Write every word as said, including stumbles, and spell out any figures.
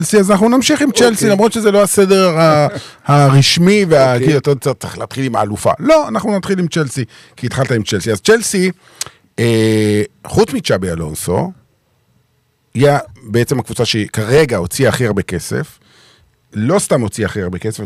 אז אנחנו נמשיך עם צ'לסי, למרות שזה לא הסדר הרשמי, כי אתה צריך להתחיל עם האלופה. לא, אנחנו נתחיל עם צ'לסי, כי התחלת עם צ'לסי. אז צ'לסי, חוץ מצ'אבי אלונסו, היא בעצם הקבוצה שהיא כרגע הוציאה הכי הרבה כסף, לא סתם הוציאה הכי הרבה כסף,